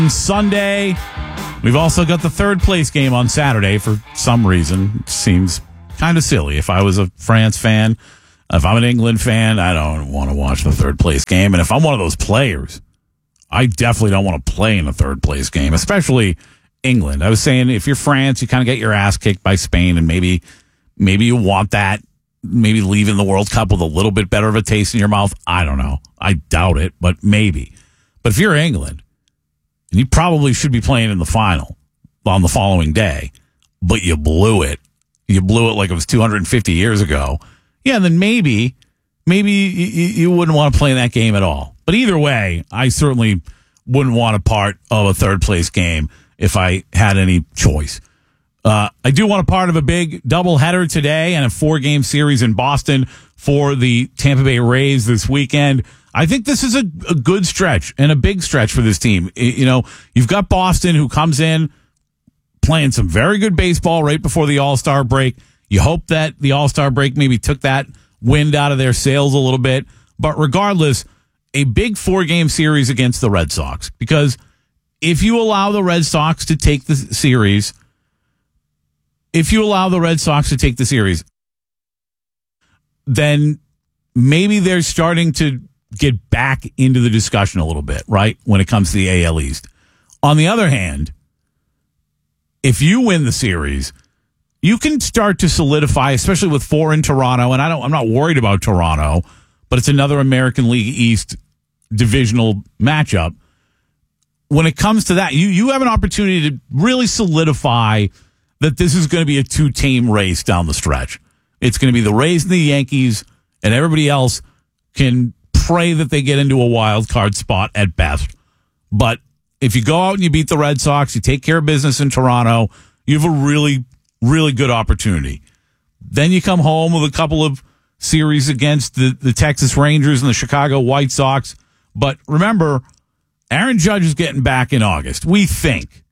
Sunday. We've also got the third place game on Saturday for some reason. It seems kind of silly. If I was a France fan, if I'm an England fan, I don't want to watch the third place game. And if I'm one of those players, I definitely don't want to play in a third place game, especially England. I was saying if you're France, you kind of get your ass kicked by Spain, and maybe you want that, maybe leaving the World Cup with a little bit better of a taste in your mouth. I don't know. I doubt it, but maybe. But if you're England, and you probably should be playing in the final on the following day, but you blew it. You blew it like it was 250 years ago. Yeah, then maybe you wouldn't want to play in that game at all. But either way, I certainly wouldn't want a part of a third place game if I had any choice. I do want a part of a big doubleheader today and a 4-game series in Boston for the Tampa Bay Rays this weekend. I think this is a good stretch and a big stretch for this team. You know, you've got Boston, who comes in playing some very good baseball right before the All-Star break. You hope that the All-Star break maybe took that wind out of their sails a little bit. But regardless, a big 4-game series against the Red Sox. Because if you allow the Red Sox to take the series, then maybe they're starting to get back into the discussion a little bit, right, when it comes to the AL East. On the other hand, if you win the series, you can start to solidify, especially with 4 in Toronto, and I'm not worried about Toronto, but it's another American League East divisional matchup. When it comes to that, you have an opportunity to really solidify that this is going to be a 2-team race down the stretch. It's going to be the Rays and the Yankees, and everybody else can pray that they get into a wild card spot at best. But if you go out and you beat the Red Sox, you take care of business in Toronto, you have a really, really good opportunity. Then you come home with a couple of series against the Texas Rangers and the Chicago White Sox. But remember, Aaron Judge is getting back in August. We think.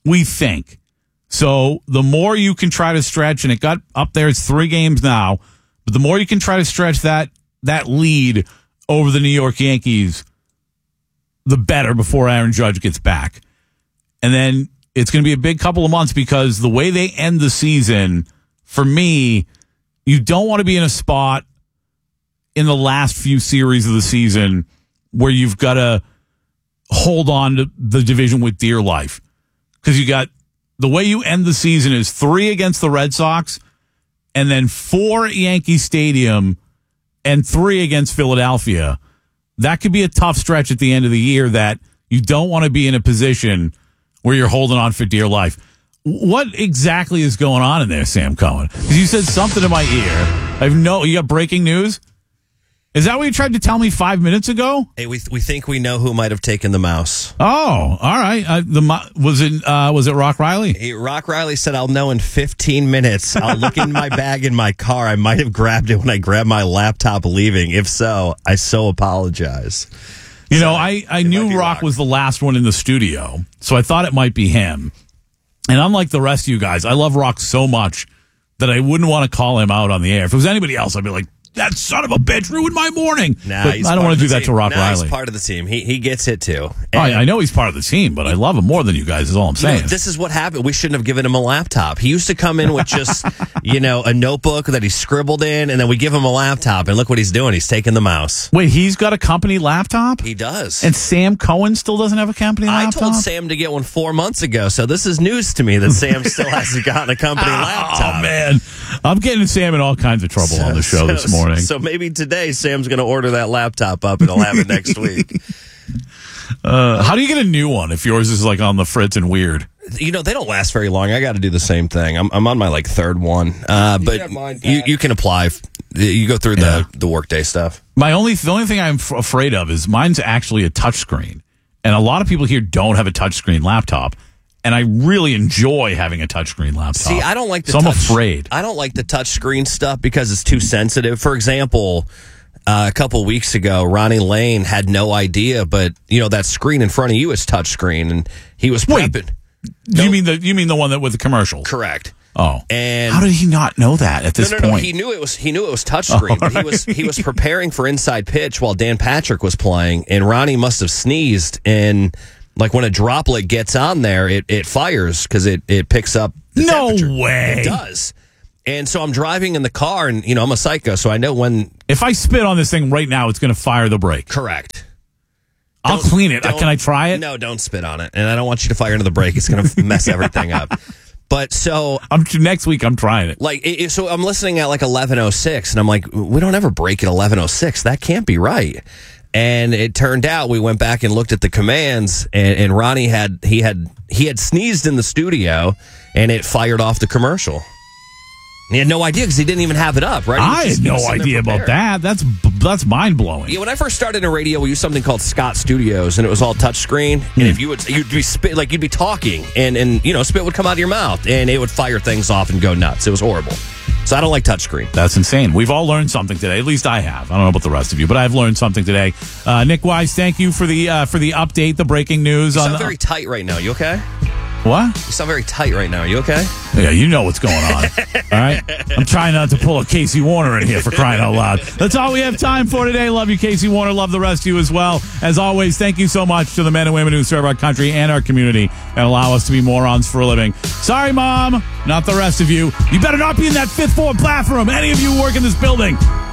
So the more you can try to stretch, and it got up there, it's 3 games now, but the more you can try to stretch that lead over the New York Yankees, the better before Aaron Judge gets back. And then it's going to be a big couple of months, because the way they end the season, for me, you don't want to be in a spot in the last few series of the season where you've got to hold on to the division with dear life. Because you got, the way you end the season is 3 against the Red Sox, and then 4 at Yankee Stadium, and 3 against Philadelphia. That could be a tough stretch at the end of the year that you don't want to be in a position where you're holding on for dear life. What exactly is going on in there, Sam Cohen? Because you said something in my ear. You got breaking news? Is that what you tried to tell me 5 minutes ago? Hey, we think we know who might have taken the mouse. Oh, all right. Was it Rock Riley? Hey, Rock Riley said, "I'll know in 15 minutes. I'll look in my bag in my car. I might have grabbed it when I grabbed my laptop leaving. If so, I so apologize." You know, I knew Rock was the last one in the studio, so I thought it might be him. And unlike the rest of you guys, I love Rock so much that I wouldn't want to call him out on the air. If it was anybody else, I'd be like, that son of a bitch ruined my morning. Nah, but I don't want to do that to Rock Riley. He's part of the team. He gets it too. I know he's part of the team, but I love him more than you guys is all I'm saying. This is what happened. We shouldn't have given him a laptop. He used to come in with just, a notebook that he scribbled in, and then we give him a laptop, and look what he's doing. He's taking the mouse. Wait, he's got a company laptop? He does. And Sam Cohen still doesn't have a company laptop? I told Sam to get one 4 months ago, so this is news to me that Sam still hasn't gotten a company laptop. Oh, man. I'm getting Sam in all kinds of trouble on the show this morning. So maybe today Sam's going to order that laptop up and he'll have it next week. How do you get a new one if yours is like on the fritz and weird? They don't last very long. I got to do the same thing. I'm on my third one, but you can apply. You go through the workday stuff. The only thing I'm afraid of is mine's actually a touchscreen, and a lot of people here don't have a touchscreen laptop. And I really enjoy having a touchscreen laptop. See, I don't like the I'm afraid. I don't like the touchscreen stuff because it's too sensitive. For example, a couple weeks ago, Ronnie Lane had no idea, but that screen in front of you is touchscreen, and he was prepping. You mean the one that with the commercial? Correct. Oh, and how did he not know that at this point? No. He knew it was touchscreen, but he was preparing for inside pitch while Dan Patrick was playing, and Ronnie must have sneezed and Like when a droplet gets on there, it fires because it picks up the temperature. Way. It does. And so I'm driving in the car, and, I'm a psycho, so I know when... If I spit on this thing right now, it's going to fire the brake. Correct. I'll clean it. Can I try it? No, don't spit on it. And I don't want you to fire into the brake. It's going to mess everything up. But so... next week, I'm trying it. So I'm listening at like 11:06, and I'm like, we don't ever break at 11:06. That can't be right. And it turned out we went back and looked at the commands, and Ronnie had sneezed in the studio, and it fired off the commercial. And he had no idea because he didn't even have it up, right? I had no idea about that. That's mind blowing. Yeah, when I first started in radio, we used something called Scott Studios, and it was all touchscreen. And if you'd be you'd be talking, and spit would come out of your mouth, and it would fire things off and go nuts. It was horrible. So I don't like touchscreen. That's insane. We've all learned something today. At least I have. I don't know about the rest of you, but I've learned something today. Nick Wise, thank you for the update, the breaking news. You sound very tight right now. You okay? What? You sound very tight right now. Are you okay? Yeah, you know what's going on. All right? I'm trying not to pull a Casey Warner in here, for crying out loud. That's all we have time for today. Love you, Casey Warner. Love the rest of you as well. As always, thank you so much to the men and women who serve our country and our community and allow us to be morons for a living. Sorry, Mom. Not the rest of you. You better not be in that fifth floor bathroom. Any of you who work in this building.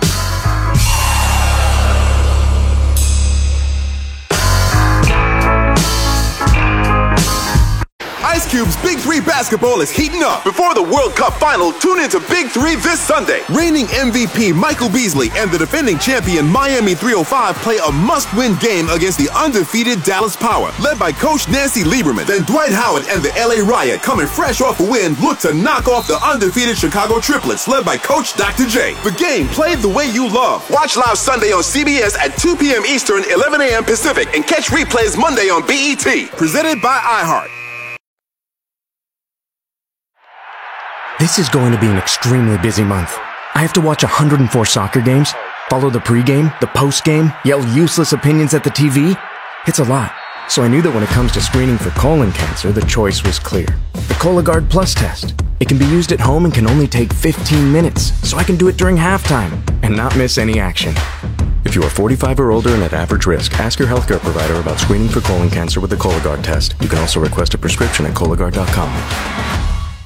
Ice Cube's Big 3 basketball is heating up. Before the World Cup final, tune into Big 3 this Sunday. Reigning MVP Michael Beasley and the defending champion Miami 305 play a must-win game against the undefeated Dallas Power, led by Coach Nancy Lieberman. Then Dwight Howard and the LA Riot, coming fresh off a win, look to knock off the undefeated Chicago Triplets, led by Coach Dr. J. The game played the way you love. Watch live Sunday on CBS at 2 p.m. Eastern, 11 a.m. Pacific, and catch replays Monday on BET. Presented by iHeart. This is going to be an extremely busy month. I have to watch 104 soccer games, follow the pregame, the postgame, yell useless opinions at the TV. It's a lot. So I knew that when it comes to screening for colon cancer, the choice was clear. The Cologuard Plus test. It can be used at home and can only take 15 minutes, so I can do it during halftime and not miss any action. If you are 45 or older and at average risk, ask your healthcare provider about screening for colon cancer with the Cologuard test. You can also request a prescription at Cologuard.com.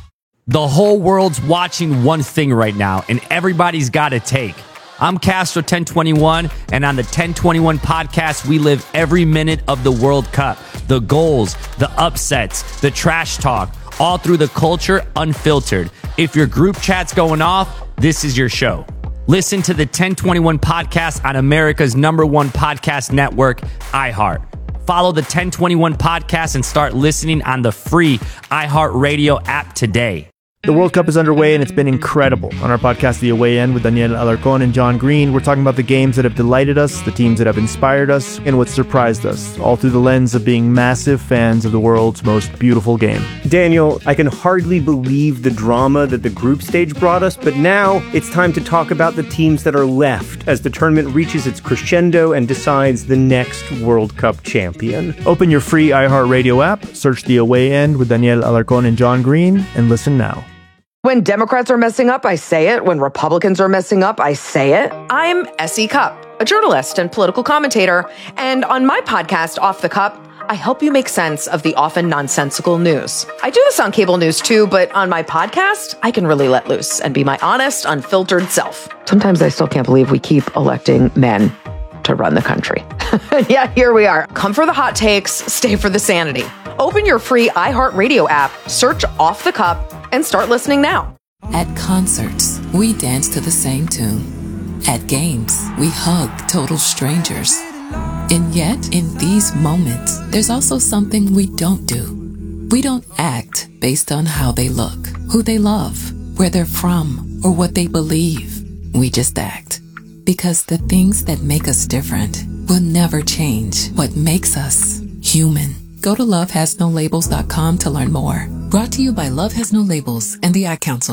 The whole world's watching one thing right now, and everybody's got a take. I'm Castro 1021, and on the 1021 podcast, we live every minute of the World Cup. The goals, the upsets, the trash talk, all through the culture, unfiltered. If your group chat's going off, this is your show. Listen to the 1021 podcast on America's #1 podcast network, iHeart. Follow the 1021 podcast and start listening on the free iHeartRadio app today. The World Cup is underway, and it's been incredible. On our podcast, The Away End, with Daniel Alarcón and John Green, we're talking about the games that have delighted us, the teams that have inspired us, and what surprised us, all through the lens of being massive fans of the world's most beautiful game. Daniel, I can hardly believe the drama that the group stage brought us, but now it's time to talk about the teams that are left as the tournament reaches its crescendo and decides the next World Cup champion. Open your free iHeartRadio app, search The Away End with Daniel Alarcón and John Green, and listen now. When Democrats are messing up, I say it. When Republicans are messing up, I say it. I'm S.E. Cupp, a journalist and political commentator. And on my podcast, Off the Cup, I help you make sense of the often nonsensical news. I do this on cable news too, but on my podcast, I can really let loose and be my honest, unfiltered self. Sometimes I still can't believe we keep electing men to run the country. Yeah, here we are. Come for the hot takes, stay for the sanity. Open your free iHeartRadio app, search Off the Cup, and start listening now. At concerts, we dance to the same tune. At games, we hug total strangers. And yet, in these moments, there's also something we don't do. We don't act based on how they look, who they love, where they're from, or what they believe. We just act. Because the things that make us different will never change what makes us human. Go to lovehasnolabels.com to learn more. Brought to you by Love Has No Labels and the Ad Council.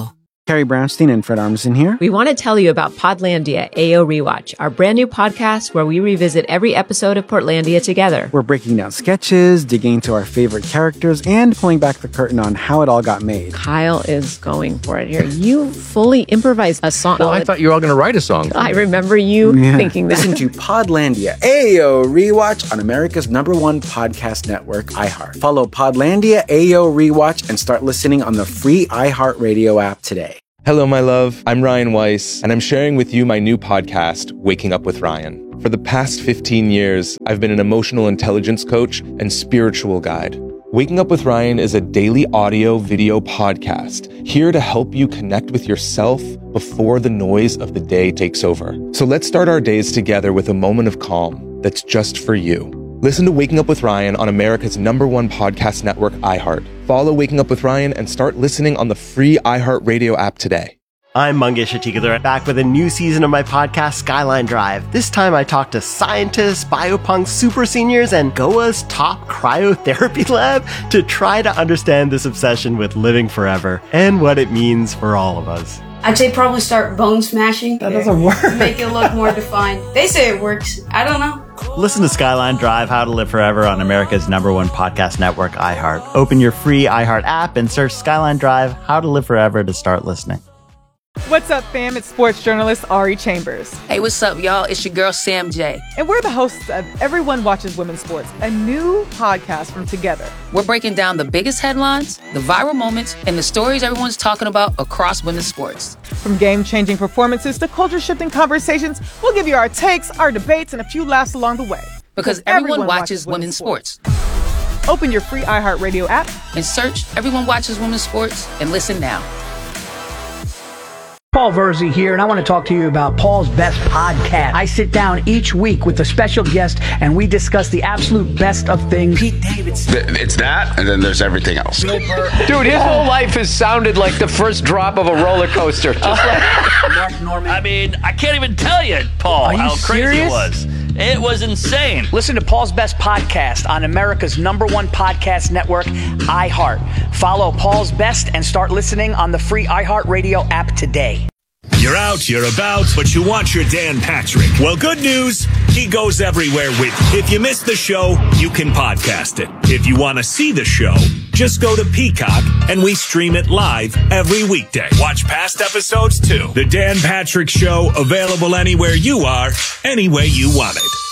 Carrie Brownstein and Fred Armisen here. We want to tell you about Podlandia AO Rewatch, our brand new podcast where we revisit every episode of Portlandia together. We're breaking down sketches, digging into our favorite characters, and pulling back the curtain on how it all got made. Kyle is going for it here. You fully improvised a song. Well, I thought you were all going to write a song. I remember you thinking that. Listen to Podlandia AO Rewatch on America's #1 podcast network, iHeart. Follow Podlandia AO Rewatch and start listening on the free iHeartRadio app today. Hello, my love. I'm Ryan Weiss, and I'm sharing with you my new podcast, Waking Up with Ryan. For the past 15 years, I've been an emotional intelligence coach and spiritual guide. Waking Up with Ryan is a daily audio video podcast here to help you connect with yourself before the noise of the day takes over. So let's start our days together with a moment of calm that's just for you. Listen to Waking Up with Ryan on America's #1 podcast network, iHeart. Follow Waking Up with Ryan and start listening on the free iHeartRadio app today. I'm Mangesh Atikadhar, back with a new season of my podcast, Skyline Drive. This time I talk to scientists, biopunks, super seniors, and Goa's top cryotherapy lab to try to understand this obsession with living forever and what it means for all of us. I'd say probably start bone smashing. That doesn't work. Make it look more defined. They say it works. I don't know. Listen to Skyline Drive, How to Live Forever on America's #1 podcast network, iHeart. Open your free iHeart app and search Skyline Drive, How to Live Forever to start listening. What's up, fam? It's sports journalist Ari Chambers. Hey, what's up, y'all? It's your girl, Sam J. And we're the hosts of Everyone Watches Women's Sports, a new podcast from Together. We're breaking down the biggest headlines, the viral moments, and the stories everyone's talking about across women's sports. From game-changing performances to culture-shifting conversations, we'll give you our takes, our debates, and a few laughs along the way. Because everyone watches women's sports. Open your free iHeartRadio app and search Everyone Watches Women's Sports and listen now. Paul Verzi here, and I want to talk to you about Paul's Best Podcast. I sit down each week with a special guest, and we discuss the absolute best of things. Pete Davidson. It's that, and then there's everything else. Dude, his whole life has sounded like the first drop of a roller coaster. Just like Mark Norman. I mean, I can't even tell you, Paul, how crazy it was. It was insane. Listen to Paul's Best Podcast on America's #1 podcast network, iHeart. Follow Paul's Best and start listening on the free iHeartRadio app today. You're out, you're about, but you want your Dan Patrick. Well, good news, he goes everywhere with you. If you missed the show, you can podcast it. If you want to see the show, just go to Peacock and we stream it live every weekday. Watch past episodes too. The Dan Patrick Show, available anywhere you are, any way you want it.